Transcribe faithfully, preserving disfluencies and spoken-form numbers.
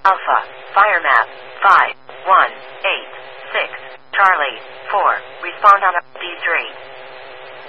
Alpha, fire map, five, one, eight, six, Charlie, four, respond on D three.